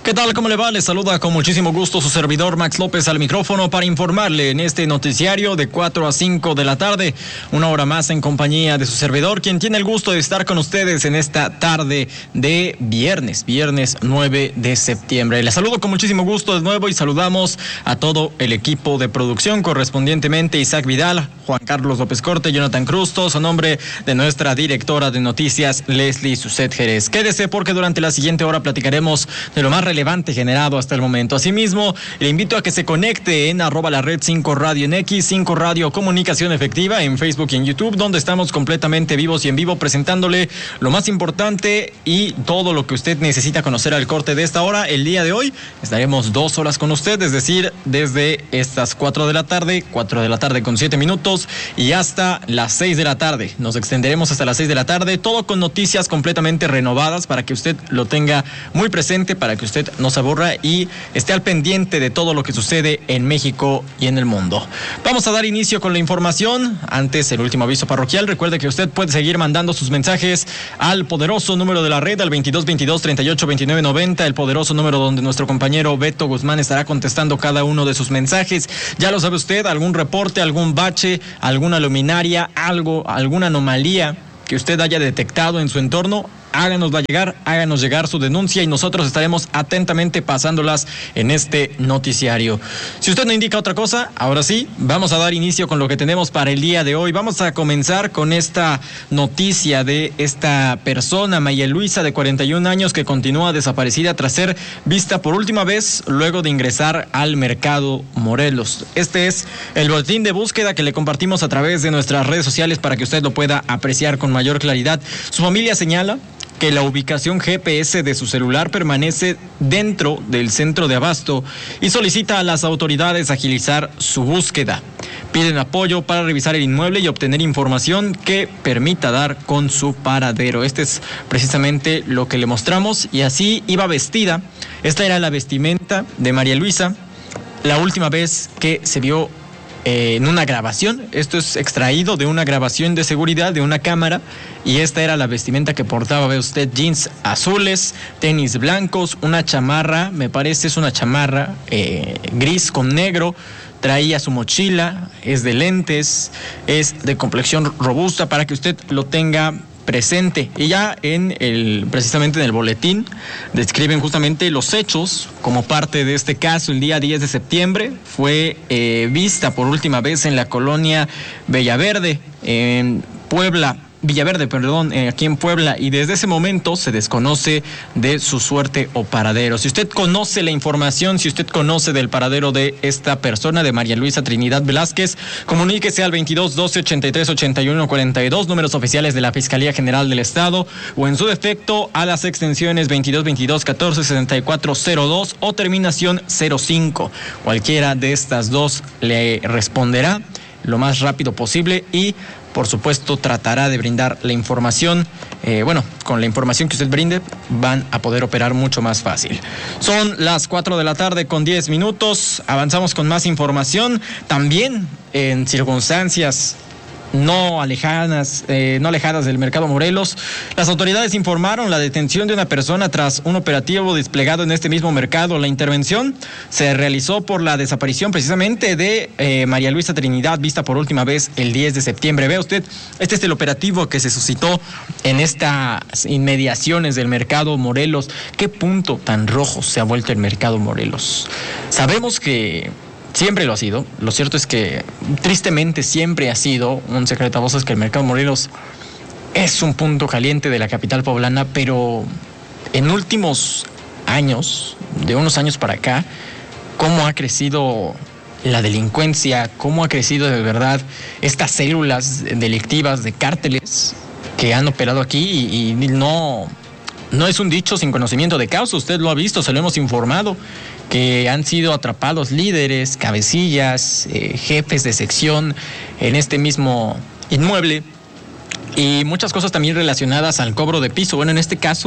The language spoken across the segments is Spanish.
¿Qué tal? ¿Cómo le va? Les saluda con muchísimo gusto su servidor Max López al micrófono para informarle en este noticiario de 4 a 5 de la tarde, una hora más en compañía de su servidor, quien tiene el gusto de estar con ustedes en esta tarde de viernes 9 de septiembre. Les saludo con muchísimo gusto de nuevo y saludamos a todo el equipo de producción, correspondientemente Isaac Vidal, Juan Carlos López Corte, Jonathan Cruz, todos a nombre de nuestra directora de noticias, Leslie Suset Jerez. Quédese porque durante la siguiente hora platicaremos de lo más relevante generado hasta el momento. Asimismo, le invito a que se conecte en @la-red 5 Radio en X, 5 Radio Comunicación Efectiva en Facebook y en YouTube, donde estamos completamente vivos y en vivo presentándole lo más importante y todo lo que usted necesita conocer al corte de esta hora. El día de hoy estaremos 2 horas con usted, es decir, desde estas 4 de la tarde con 7 minutos y hasta las 6 de la tarde. Nos extenderemos hasta las 6 de la tarde, todo con noticias completamente renovadas para que usted lo tenga muy presente, para que usted no se aburra y esté al pendiente de todo lo que sucede en México y en el mundo. Vamos a dar inicio con la información. Antes, el último aviso parroquial. Recuerde que usted puede seguir mandando sus mensajes al poderoso número de la red, al 2222-382990, el poderoso número donde nuestro compañero Beto Guzmán estará contestando cada uno de sus mensajes. Ya lo sabe usted, algún reporte, algún bache, alguna luminaria, alguna anomalía que usted haya detectado en su entorno, háganos llegar su denuncia y nosotros estaremos atentamente pasándolas en este noticiario. Si usted no indica otra cosa, ahora sí, vamos a dar inicio con lo que tenemos para el día de hoy. Vamos a comenzar con esta noticia de esta persona, María Luisa, de 41 años, que continúa desaparecida tras ser vista por última vez luego de ingresar al mercado Morelos. Este es el boletín de búsqueda que le compartimos a través de nuestras redes sociales para que usted lo pueda apreciar con mayor claridad. Su familia señala que la ubicación GPS de su celular permanece dentro del centro de abasto y solicita a las autoridades agilizar su búsqueda. Piden apoyo para revisar el inmueble y obtener información que permita dar con su paradero. Este es precisamente lo que le mostramos y así iba vestida. Esta era la vestimenta de María Luisa la última vez que se vio en una grabación. Esto es extraído de una grabación de seguridad de una cámara y esta era la vestimenta que portaba. Ve usted, jeans azules, tenis blancos, una chamarra, me parece es una chamarra gris con negro. Traía su mochila, es de lentes, es de complexión robusta para que usted lo tenga presente. Y ya precisamente en el boletín describen justamente los hechos como parte de este caso. El día 10 de septiembre fue vista por última vez en la colonia Villaverde, aquí en Puebla, y desde ese momento se desconoce de su suerte o paradero. Si usted conoce la información, si usted conoce del paradero de esta persona, de María Luisa Trinidad Velázquez, comuníquese al 22 12 83 81 42, números oficiales de la Fiscalía General del Estado, o en su defecto a las extensiones 22 22 14 64 02 o terminación 05. Cualquiera de estas dos le responderá lo más rápido posible y por supuesto tratará de brindar la información. Con la información que usted brinde van a poder operar mucho más fácil. Son las 4 de la tarde con 10 minutos. Avanzamos con más información. También en circunstancias no alejadas del mercado Morelos, las autoridades informaron la detención de una persona tras un operativo desplegado en este mismo mercado. La intervención se realizó por la desaparición precisamente de María Luisa Trinidad, vista por última vez el 10 de septiembre. Vea usted, este es el operativo que se suscitó en estas inmediaciones del mercado Morelos. ¿Qué punto tan rojo se ha vuelto el mercado Morelos? Sabemos que siempre lo ha sido. Lo cierto es que tristemente siempre ha sido un secreto a voces que el mercado Morelos es un punto caliente de la capital poblana, pero en últimos años, de unos años para acá, cómo ha crecido la delincuencia, cómo ha crecido de verdad estas células delictivas de cárteles que han operado aquí y no es un dicho sin conocimiento de causa. Usted lo ha visto, se lo hemos informado, que han sido atrapados líderes, cabecillas, jefes de sección en este mismo inmueble y muchas cosas también relacionadas al cobro de piso. Bueno, en este caso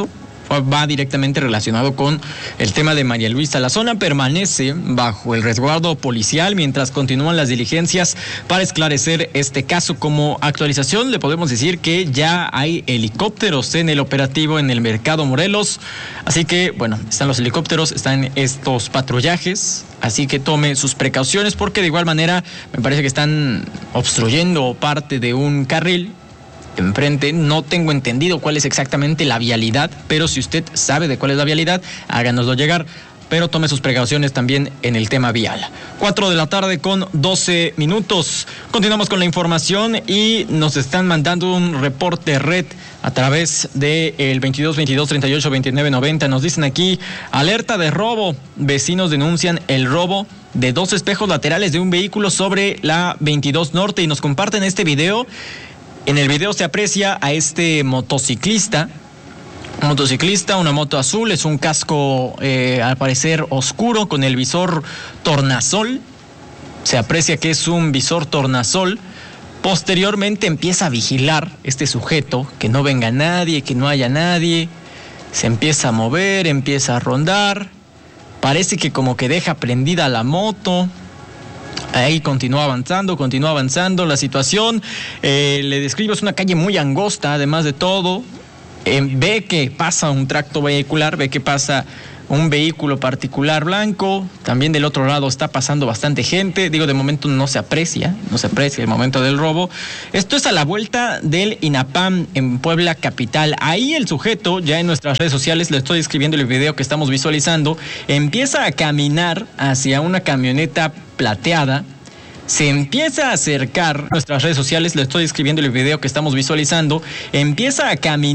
va directamente relacionado con el tema de María Luisa. La zona permanece bajo el resguardo policial mientras continúan las diligencias para esclarecer este caso. Como actualización, le podemos decir que ya hay helicópteros en el operativo en el Mercado Morelos. Así que, bueno, están los helicópteros, están estos patrullajes. Así que tome sus precauciones porque de igual manera me parece que están obstruyendo parte de un carril enfrente. No tengo entendido cuál es exactamente la vialidad, pero si usted sabe de cuál es la vialidad, háganoslo llegar, pero tome sus precauciones también en el tema vial. 4:12 p.m. Continuamos con la información y nos están mandando un reporte red a través del 22 22 38 29 90. Nos dicen aquí: alerta de robo. Vecinos denuncian el robo de 2 espejos laterales de un vehículo sobre la 22 Norte y nos comparten este video. En el video se aprecia a este motociclista, una moto azul, es un casco al parecer oscuro con el visor tornasol. Se aprecia que es un visor tornasol. Posteriormente empieza a vigilar este sujeto, que no venga nadie, que no haya nadie. Se empieza a mover, empieza a rondar. Parece que como que deja prendida la moto. Ahí continúa avanzando la situación. Le describo, es una calle muy angosta, además de todo. Ve que pasa un tracto vehicular, ve que pasa un vehículo particular blanco. También del otro lado está pasando bastante gente. Digo, de momento no se aprecia el momento del robo. Esto es a la vuelta del INAPAM en Puebla capital. Ahí el sujeto, ya en nuestras redes sociales, le estoy escribiendo el video que estamos visualizando, empieza a caminar hacia una camioneta plateada. Se empieza a acercar, nuestras redes sociales, le estoy escribiendo el video que estamos visualizando, empieza a caminar